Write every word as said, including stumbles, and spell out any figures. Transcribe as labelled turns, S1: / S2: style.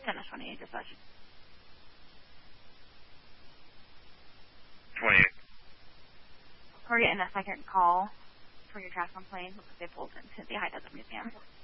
S1: ten twenty-eight dispatch.
S2: twenty-eight.
S1: We're getting a second call for your trash complaint. Looks like they pulled into the High Desert Museum.